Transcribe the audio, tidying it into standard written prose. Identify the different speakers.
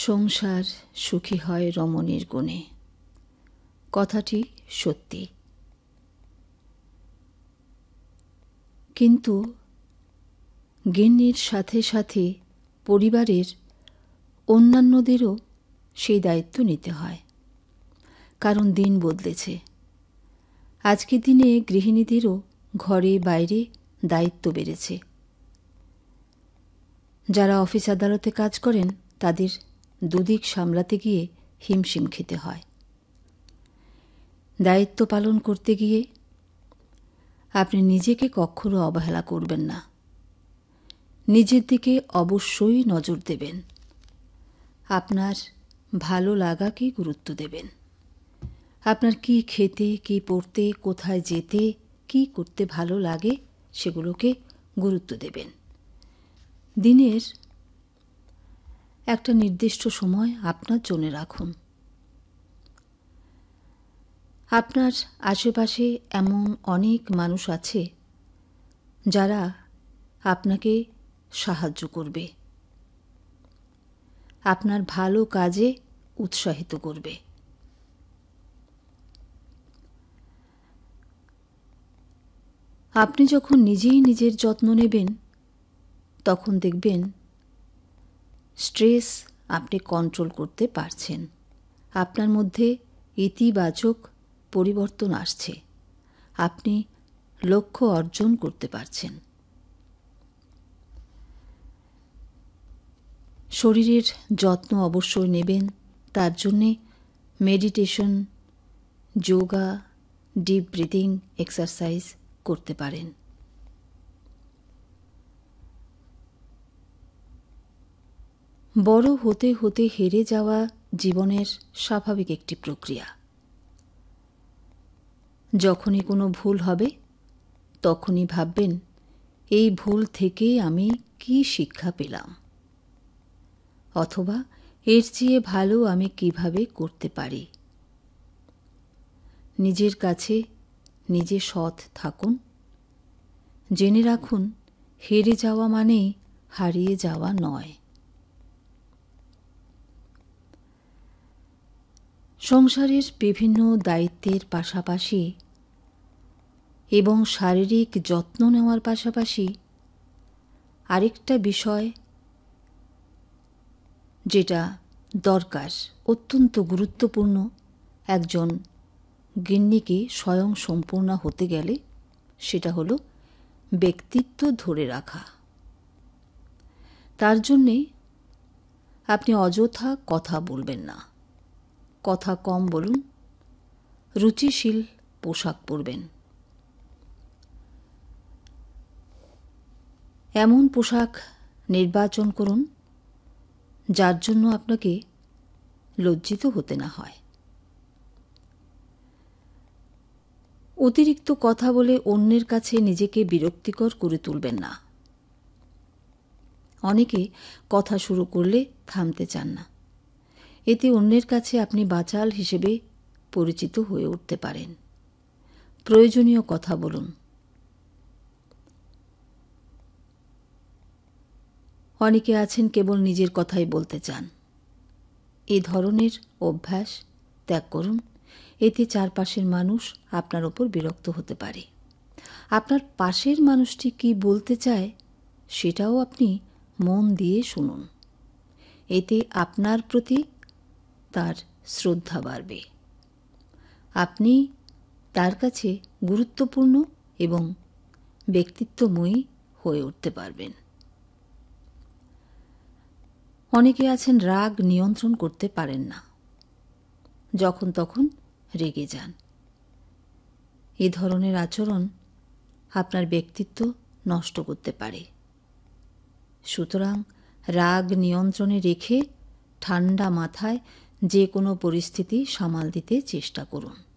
Speaker 1: সংসার সুখী হয় রমণীর গুণে, কথাটি সত্যি। কিন্তু গিন্নির সাথে সাথে পরিবারের অন্যান্যদেরও সেই দায়িত্ব নিতে হয়, কারণ দিন বদলেছে। আজকের দিনে গৃহিণীদেরও ঘরে বাইরে দায়িত্ব বেড়েছে। যারা অফিস আদালতে কাজ করেন তাদের দুদিক সামলাতে গিয়ে হিমশিম খেতে হয়। দায়িত্ব পালন করতে গিয়ে আপনি নিজেকে কখনো অবহেলা করবেন না। নিজের দিকে অবশ্যই নজর দেবেন। আপনার ভালো লাগাকে গুরুত্ব দেবেন। আপনার কি খেতে, কি পড়তে, কোথায় যেতে, কি করতে ভালো লাগে সেগুলোকে গুরুত্ব দেবেন। দিনের একটা নির্দিষ্ট সময় আপনার জন্য রাখুন। আপনার আশেপাশে এমন অনেক মানুষ আছে যারা আপনাকে সাহায্য করবে, আপনার ভালো কাজে উৎসাহিত করবে। আপনি যখন নিজেই নিজের যত্ন নেবেন তখন দেখবেন স্ট্রেস আপনি কন্ট্রোল করতে পারছেন। আপনার মধ্যে ইতিবাচক পরিবর্তন আসছে। আপনি লক্ষ্য অর্জন করতে পারছেন। শরীরের যত্ন অবশ্যই নেবেন। তার জন্যে meditation, yoga, deep breathing exercise করতে পারেন। বড় হতে হতে হেরে যাওয়া জীবনের স্বাভাবিক একটি প্রক্রিয়া। যখনই কোনো ভুল হবে তখনই ভাববেন, এই ভুল থেকে আমি কি শিক্ষা পেলাম, অথবা এর চেয়ে ভালো আমি কিভাবে করতে পারি। নিজের কাছে নিজে সৎ থাকুন। জেনে রাখুন, হেরে যাওয়া মানেই হারিয়ে যাওয়া নয়। সংসারের বিভিন্ন দায়িত্বের পাশাপাশি এবং শারীরিক যত্ন নেওয়ার পাশাপাশি আরেকটা বিষয় যেটা দরকার, অত্যন্ত গুরুত্বপূর্ণ একজন গিন্নিকে স্বয়ং সম্পূর্ণ হতে গেলে, সেটা হলো ব্যক্তিত্ব ধরে রাখা। তার জন্যে আপনি অযথা কথা বলবেন না। কথা কম বলুন, রুচিশীল পোশাক পরবেন। এমন পোশাক নির্বাচন করুন যার জন্য আপনাকে লজ্জিত হতে না হয়। অতিরিক্ত কথা বলে অন্যের কাছে নিজেকে বিরক্তিকর করে তুলবেন না। অনেকে কথা শুরু করলে থামতে চান না। এতে অন্যের কাছে আপনি বাচাল হিসেবে পরিচিত হয়ে উঠতে পারেন। প্রয়োজনীয় কথা বলুন। অনেকে আছেন কেবল নিজের কথাই বলতে চান। এই ধরনের অভ্যাস ত্যাগ করুন। এতে চারপাশের মানুষ আপনার ওপর বিরক্ত হতে পারে। আপনার পাশের মানুষটি কি বলতে চায় সেটাও আপনি মন দিয়ে শুনুন। এতে আপনার প্রতি তার শ্রদ্ধা বাড়বে। আপনি তার কাছে গুরুত্বপূর্ণ এবং ব্যক্তিত্বময়ী হয়ে উঠতে পারবেন। অনেকে আছেন রাগ নিয়ন্ত্রণ করতে পারেন না, যখন তখন রেগে যান। এ ধরনের আচরণ আপনার ব্যক্তিত্ব নষ্ট করতে পারে। সুতরাং রাগ নিয়ন্ত্রণে রেখে ঠান্ডা মাথায় যে কোনো পরিস্থিতি সামাল দিতে চেষ্টা করুন।